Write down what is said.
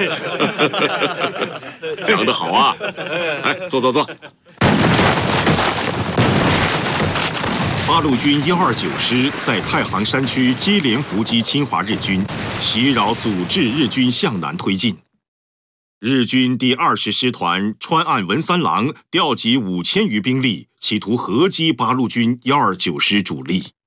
讲得好啊！来，坐。 八路军129师在太行山区接连伏击侵华日军，袭扰阻滞日军向南推进。日军第20师团川岸文三郎调集5000余兵力，企图合击八路军129师主力。